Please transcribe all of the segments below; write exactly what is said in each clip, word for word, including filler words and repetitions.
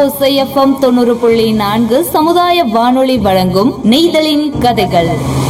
ஓசை எஃப்எம் தொண்ணூறு புள்ளி நான்கு சமுதாய வானொலி வழங்கும் நெய்தலின் கதைகள்.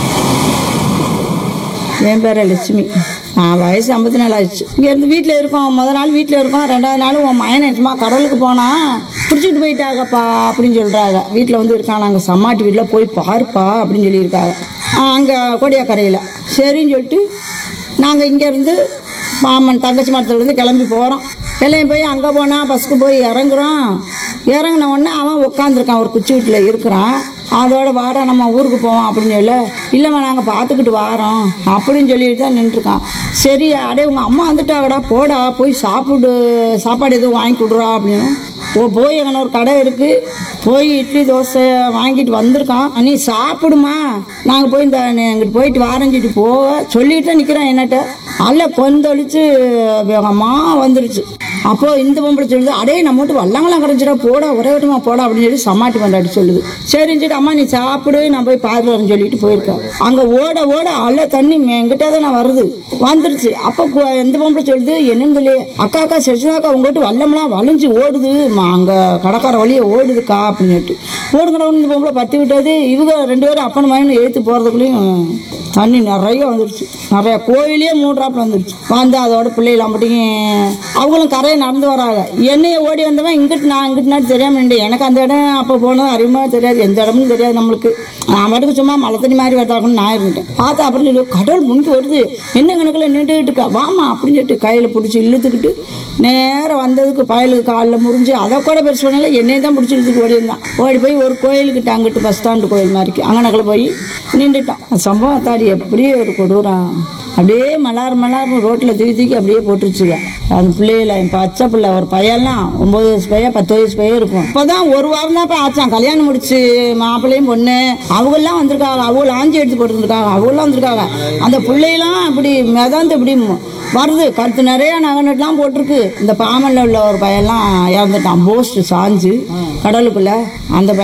என் பேர லட்சுமி. வயசு ஐம்பத்தி நாலு ஆயிடுச்சு. இங்க இருந்து வீட்டுல இருக்கோம். முதல் நாள் வீட்டுல இருக்கோம். ரெண்டாவது நாள் உன் மயனை சும்மா கடலுக்கு போனா பிடிச்சிட்டு போயிட்டாங்கப்பா அப்படின்னு சொல்றாங்க. வீட்டுல வந்து இருக்காங்க. நாங்க சம்மாட்டி வீட்டுல போய் பாருப்பா அப்படின்னு சொல்லியிருக்காங்க. அங்க கோடியாக்கரையில சரின்னு சொல்லிட்டு நாங்க இங்க இருந்து மாமன் தங்கச்சி மரத்துல இருந்து கிளம்பி போறோம். கிளம்பி போய் அங்க போனா பஸ்க்கு போய் இறங்குறோம். இறங்கின உடனே அவன் உட்காந்துருக்கான், ஒரு குச்சி வீட்டுல இருக்கிறான். அதோட வார நம்ம ஊருக்கு போவோம் அப்படின்னு சொல்ல, இல்லைம்மா நாங்கள் பார்த்துக்கிட்டு வாரோம் அப்படின்னு சொல்லிட்டு தான் நின்றுருக்கான். சரி அடே உங்கள் அம்மா வந்துட்டாங்கடா, போடா போய் சாப்பிடு, சாப்பாடு எதுவும் வாங்கி கொடுறா அப்படின்னு. ஓ போய் எங்கன்னா ஒரு கடை இருக்கு, போய் இட்லி தோசை வாங்கிட்டு வந்திருக்கான். நீ சாப்பிடுமா, நாங்கள் போய் இந்த எங்கிட்ட போயிட்டு வாரஞ்சிட்டு போக சொல்லிட்டு தான் நிற்கிறேன். என்னட்ட அல்ல கொந்தளிச்சு அம்மா வந்துருச்சு. அப்போ இந்த பொம்பளை சொல்லுது, அடே நம்ம மட்டும் வல்லங்களாம் கிடைச்சிடா, போடா ஒரே விட்டமா போடா அப்படின்னு சொல்லி சமாட்டி கொண்டாடி சொல்லுது. சரின்னு சொல்லிட்டு அம்மா நீ சாப்பிடு நான் போய் பார்த்து வரேன்னு சொல்லிட்டு போயிருக்கேன். அங்கே ஓட ஓட அல்ல தண்ணி என்கிட்ட தான் நான் வருது வந்துருச்சு. அப்போ எந்த பொம்பளை சொல்லுது, என்னன்னு சொல்லி அக்கா அக்கா செடிச்சாக்கா உங்ககிட்ட வல்லம்லாம் வளைஞ்சு ஓடுது, அங்கே கடற்கரை வழியை ஓடுதுக்கா அப்படின்னு சொல்லிட்டு ஓடுங்கிறவங்க இந்த பொம்பளை பற்றி விட்டது. இவங்க ரெண்டு பேரும் அப்பன் மகன் ஏற்று போகிறதுக்குள்ளேயும் தண்ணி நிறைய வந்துருச்சு. நிறைய கோயிலே மூன்றாப்புல வந்துருச்சு. வந்து அதோட பிள்ளைகள் மட்டும் அவங்களும் கரையை நடந்து வராங்க. என்னைய ஓடி வந்தவன் இங்கிட்டு நான் இங்கிட்டு நாட்டு தெரியாம நின்று. எனக்கு அந்த இடம் அப்போ போனது அறிமுகமாக தெரியாது, எந்த இடமும் தெரியாது நம்மளுக்கு. நான் மட்டும் சும்மா மழை தண்ணி மாதிரி வரதாக்குன்னு நான் இருந்துட்டேன். பார்த்தா அப்படின்னு சொல்லி கடவுள் முன்னுக்கு வருது, என்ன கணக்கில் நின்றுக்கிட்டு இருக்கா, வாமா அப்படின்னு சொல்லிட்டு கையில் பிடிச்சி இழுத்துக்கிட்டு நேரம் வந்ததுக்கு பயலுக்கு காலில் முறிஞ்சு அதை கூட பெருசு பண்ணல, என்னையை தான் பிடிச்சி இழுத்துக்கு ஓடி இருந்தான். ஓடி போய் ஒரு கோயிலுக்கிட்ட அங்கிட்டு பஸ் ஸ்டாண்டு கோயில் மாதிரிக்கு அங்கனக்கில் போய் நின்றுட்டான். சம்பவம் தாடி எப்படியே ஒரு கொடூரம். அப்படியே மலார் மலார் ரோட்டில் தூக்கி தூக்கி அப்படியே போட்டுருச்சுங்க. அந்த பிள்ளைகள என் பச்சை பிள்ளை ஒரு பையன்லாம் ஒன்பது வயசு பையன் பத்து வயசு பையன் இருக்கும். இப்போதான் ஒரு வாரம் தான் இப்போ ஆச்சான் கல்யாணம் முடிச்சு. மாப்பிள்ளையும் பொண்ணு அவங்கெல்லாம் வந்திருக்காங்க. அவங்கள ஆஞ்சி எடுத்து போட்டுருக்காங்க. அவங்களாம் வந்திருக்காங்க. அந்த பிள்ளையெல்லாம் இப்படி மிதந்து இப்படி வருது, கருத்து நிறைய நகை நட்டுலாம் போட்டிருக்கு. இந்த பாமல்ல உள்ள ஒரு பையன்லாம் இறந்துட்டான், போஸ்ட் சாஞ்சு கடலுக்குள்ள. அந்த